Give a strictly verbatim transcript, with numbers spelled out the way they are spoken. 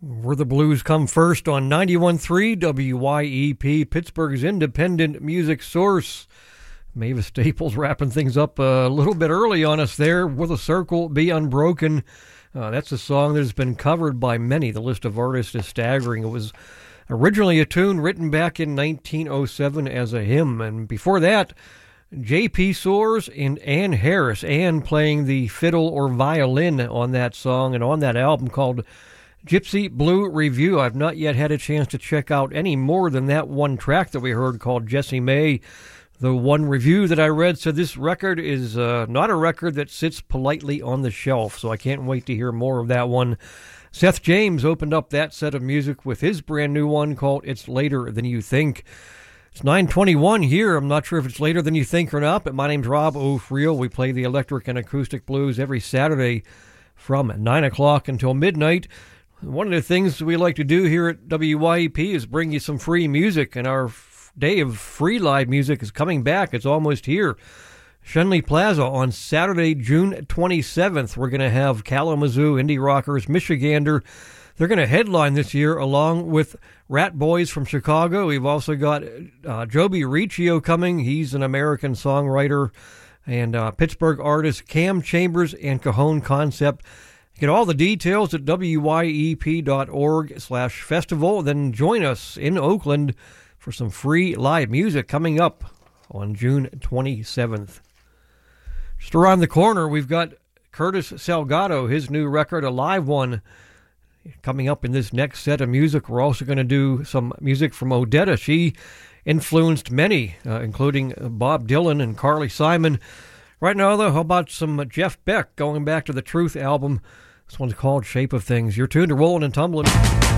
Where the Blues Come First on ninety-one point three W Y E P, Pittsburgh's independent music source. Mavis Staples wrapping things up a little bit early on us there. Will the Circle Be Unbroken? Uh, that's a song that has been covered by many. The list of artists is staggering. It was originally a tune written back in nineteen oh seven as a hymn, and before that, J P. Soares and Ann Harris. Ann playing the fiddle or violin on that song and on that album called Gypsy Blue Review. I've not yet had a chance to check out any more than that one track that we heard called Jessie May. The one review that I read said this record is uh, not a record that sits politely on the shelf, so I can't wait to hear more of that one. Seth James opened up that set of music with his brand new one called It's Later Than You Think. It's nine twenty-one here. I'm not sure if it's later than you think or not, but my name's Rob O'Friel. We play the electric and acoustic blues every Saturday from nine o'clock until midnight. One of the things we like to do here at W Y E P is bring you some free music, and our day of free live music is coming back. It's almost here. Schenley Plaza on Saturday, June twenty-seventh. We're going to have Kalamazoo indie rockers, Michigander. They're going to headline this year along with Rat Boys from Chicago. We've also got uh, Joby Riccio coming. He's an American songwriter. And uh, Pittsburgh artists Cam Chambers and Cajon Concept. Get all the details at W Y E P dot org slash festival. Then join us in Oakland for some free live music coming up on June twenty-seventh. Just around the corner, we've got Curtis Salgado, his new record, a live one, coming up in this next set of music. We're also going to do some music from Odetta. She influenced many, uh, including Bob Dylan and Carly Simon. Right now, though, how about some Jeff Beck, going back to the Truth album. This one's called Shape of Things. You're tuned to Rollin' and Tumblin'.